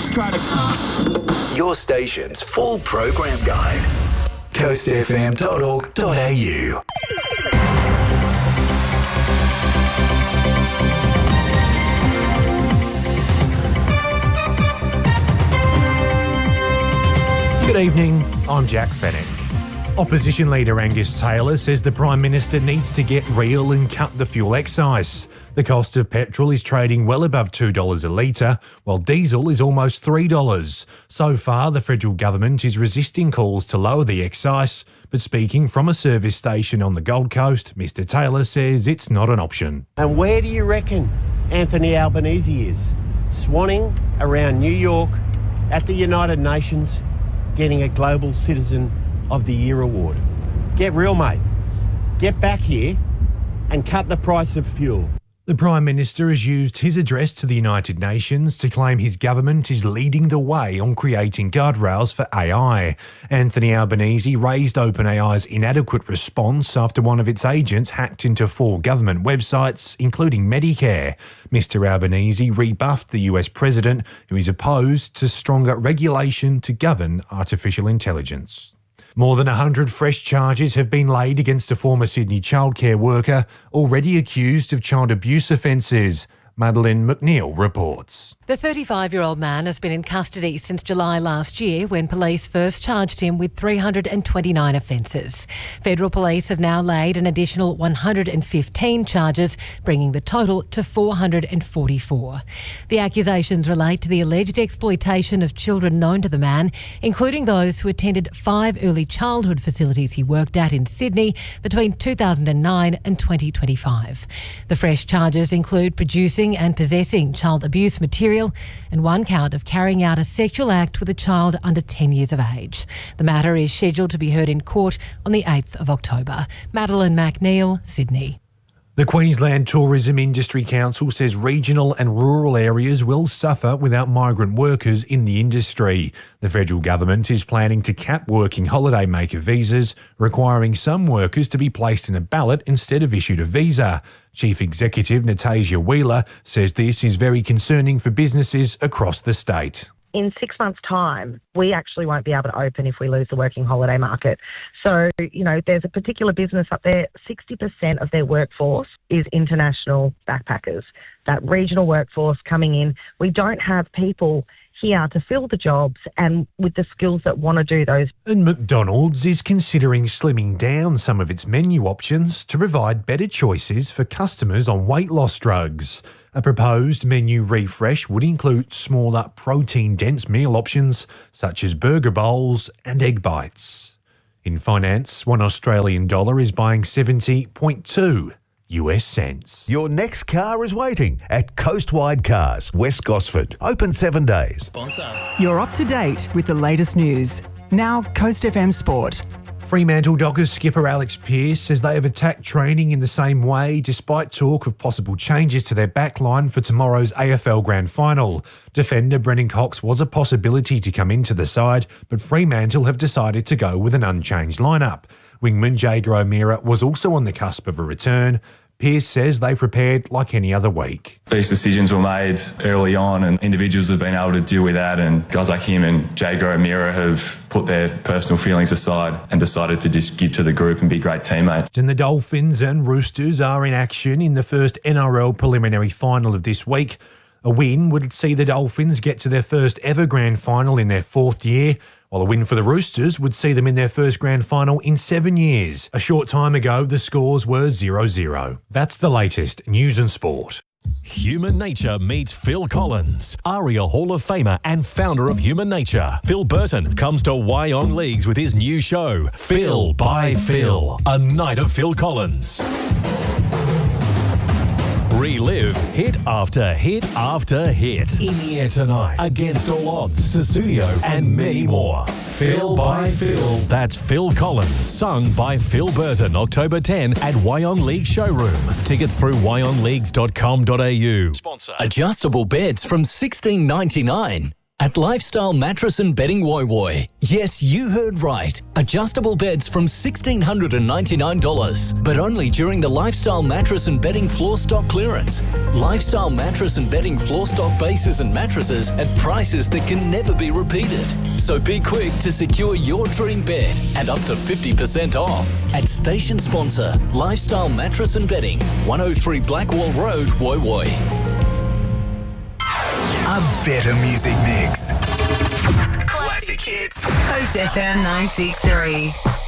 just try to... Your station's full program guide. coastfm.org.au. Good evening, I'm Jack Fennick. Opposition leader Angus Taylor says the Prime Minister needs to get real and cut the fuel excise. The cost of petrol is trading well above $2 a litre, while diesel is almost $3. So far, the federal government is resisting calls to lower the excise, but speaking from a service station on the Gold Coast, Mr Taylor says it's not an option. And where do you reckon Anthony Albanese is? Swanning around New York at the United Nations, getting a Global Citizen of the Year award. Get real, mate. Get back here and cut the price of fuel. The Prime Minister has used his address to the United Nations to claim his government is leading the way on creating guardrails for AI. Anthony Albanese raised OpenAI's inadequate response after one of its agents hacked into 4 government websites, including Medicare. Mr Albanese rebuffed the US President, who is opposed to stronger regulation to govern artificial intelligence. More than 100 fresh charges have been laid against a former Sydney childcare worker already accused of child abuse offences. Madeleine McNeil reports. The 35-year-old man has been in custody since July last year when police first charged him with 329 offences. Federal police have now laid an additional 115 charges, bringing the total to 444. The accusations relate to the alleged exploitation of children known to the man, including those who attended 5 early childhood facilities he worked at in Sydney between 2009 and 2025. The fresh charges include producing and possessing child abuse material and 1 count of carrying out a sexual act with a child under 10 years of age. The matter is scheduled to be heard in court on the 8th of October. Madeleine McNeil, Sydney. The Queensland Tourism Industry Council says regional and rural areas will suffer without migrant workers in the industry. The federal government is planning to cap working holiday maker visas, requiring some workers to be placed in a ballot instead of issued a visa. Chief Executive Natasha Wheeler says this is very concerning for businesses across the state. In 6 months' time, we actually won't be able to open if we lose the working holiday market. So, there's a particular business up there, 60% of their workforce is international backpackers. That regional workforce coming in, we don't have people here to fill the jobs and with the skills that want to do those. And McDonald's is considering slimming down some of its menu options to provide better choices for customers on weight loss drugs. A proposed menu refresh would include smaller protein-dense meal options such as burger bowls and egg bites. In finance, $1 Australian dollar is buying 70.2 US cents. Your next car is waiting at Coastwide Cars, West Gosford. Open 7 days. Sponsor. You're up to date with the latest news. Now, Coast FM Sport. Fremantle Dockers skipper Alex Pearce says they have attacked training in the same way despite talk of possible changes to their backline for tomorrow's AFL Grand Final. Defender Brennan Cox was a possibility to come into the side, but Fremantle have decided to go with an unchanged lineup. Wingman Jager O'Meara was also on the cusp of a return. Pearce says they prepared like any other week. These decisions were made early on and individuals have been able to deal with that, and guys like him and Jager O'Meara have put their personal feelings aside and decided to just give to the group and be great teammates. And the Dolphins and Roosters are in action in the first NRL preliminary final of this week. A win would see the Dolphins get to their first ever grand final in their 4th year, while a win for the Roosters would see them in their first grand final in 7 years. A short time ago, the scores were 0-0. That's the latest news and sport. Human Nature meets Phil Collins, ARIA Hall of Famer and founder of Human Nature. Phil Burton comes to Wyong Leagues with his new show, Phil by Phil, a night of Phil Collins. Relive hit after hit after hit. In the air tonight, Against All Odds, Sussudio, and many more. Phil by Phil. That's Phil Collins, sung by Phil Burton, October 10 at Wyong League Showroom. Tickets through wyongleagues.com.au. Sponsor. Adjustable beds from $16.99. At Lifestyle Mattress and Bedding Woy Woy. Yes, you heard right. Adjustable beds from $1,699, but only during the Lifestyle Mattress and Bedding floor stock clearance. Lifestyle Mattress and Bedding floor stock bases and mattresses at prices that can never be repeated. So be quick to secure your dream bed and up to 50% off at station sponsor Lifestyle Mattress and Bedding, 103 Blackwall Road, Woy Woy. A better music mix. Classic hits. Coast FM 963.